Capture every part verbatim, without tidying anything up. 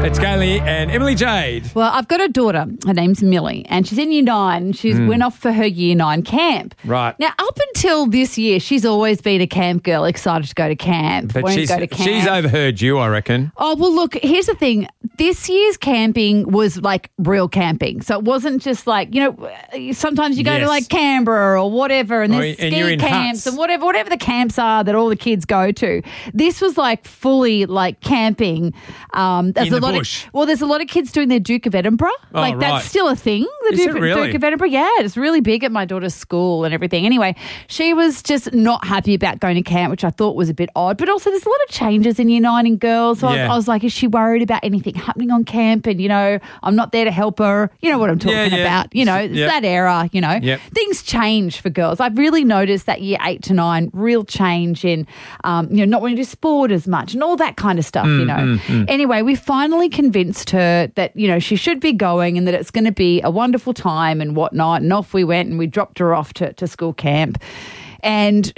It's Kaylee and Emily Jade. Well, I've got a daughter. Her name's Millie, and she's in year nine. She mm. went off for her year nine camp. Right. Now, up until this year, she's always been a camp girl, excited to go to camp. But she's, to go to camp. she's overheard you, I reckon. Oh, well, look, here's the thing. This year's camping was like real camping. So it wasn't just like, you know, sometimes you go yes. to like Canberra or whatever, and there's or, and ski camps huts. and whatever, whatever the camps are that all the kids go to. This was like fully like camping. Um, there's In a the lot bush. Of, well, there's a lot of kids doing their Duke of Edinburgh. Oh, like right. that's still a thing. The Is Duke, it really? Duke of Edinburgh. Yeah, it's really big at my daughter's school and everything. Anyway, she was just not happy about going to camp, which I thought was a bit odd. But also there's a lot of changes in year nine in girls. So Yeah. I, was, I was like, is she worried about anything happening on camp? And, you know, I'm not there to help her. You know what I'm talking Yeah, yeah. about. You know, it's Yep. that era, you know. Yep. Things change for girls. I've really noticed that year eight to nine, real change in, um, you know, not wanting to do sport as much and all that kind of stuff, Mm, you know. Anyway, we finally convinced her that, you know, she should be going and that it's going to be a wonderful time and whatnot. And off we went and we dropped her off to, to school camp. And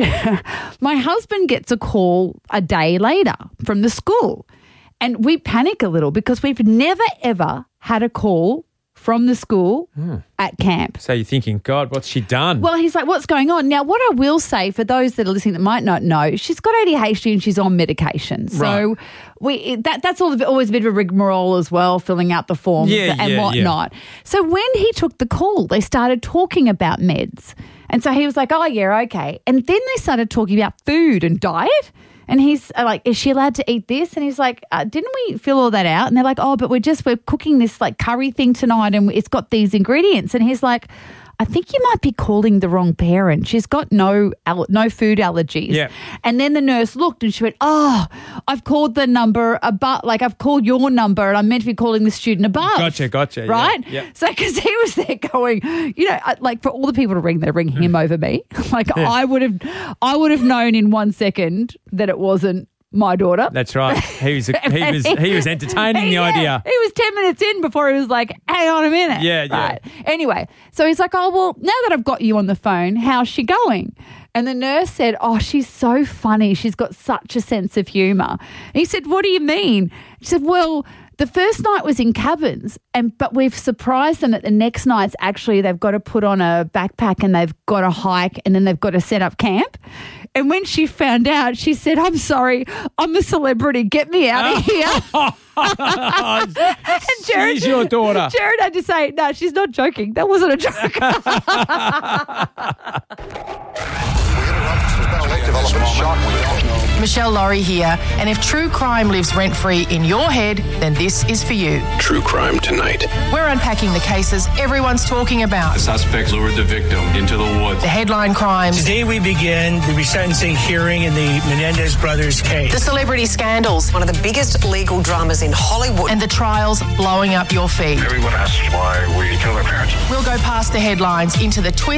my husband gets a call a day later from the school. And we panic a little because we've never, ever had a call from the school mm. at camp. So you're thinking, God, what's she done? Well, he's like, what's going on? Now, what I will say for those that are listening that might not know, she's got A D H D and she's on medication. So right. we that that's all, always a bit of a rigmarole as well, filling out the forms yeah, and yeah, whatnot. Yeah. So when he took the call, they started talking about meds. And so he was like, oh, yeah, okay. And then they started talking about food and diet. And he's like, is she allowed to eat this? And he's like, uh, didn't we fill all that out? And they're like, oh, but we're just, we're cooking this like curry thing tonight and it's got these ingredients. And he's like, I think you might be calling the wrong parent. She's got no al- no food allergies. Yeah. And then the nurse looked and she went, oh, I've called the number above, like I've called your number and I'm meant to be calling the student above. Gotcha, gotcha. Right? Yeah, yeah. So because he was there going, you know, I- like for all the people to ring, they ring him over me. Like Yeah. I would have, I would have known in one second that it wasn't my daughter. That's right. He was he was he was entertaining the Yeah, idea. He was ten minutes in before he was like, hang on a minute. Yeah, yeah. Right. Anyway, so he's like, oh, well, now that I've got you on the phone, how's she going? And the nurse said, oh, she's so funny. She's got such a sense of humour. And he said, what do you mean? She said, well, the first night was in cabins, and but we've surprised them that the next night's actually they've got to put on a backpack and they've got to hike and then they've got to set up camp. And when she found out, she said, I'm sorry, I'm a celebrity. Get me out of here. And Jared- she's your daughter. Jared had to say, no, she's not joking. That wasn't a joke. Michelle Laurie here, and if true crime lives rent-free in your head, then this is for you. True crime tonight. We're unpacking the cases everyone's talking about. The suspect lured the victim into the woods. The headline crimes. Today we begin the resentencing hearing in the Menendez brothers case. The celebrity scandals. One of the biggest legal dramas in Hollywood. And the trials blowing up your feed. Everyone asks why we kill our parents. We'll go past the headlines into the twist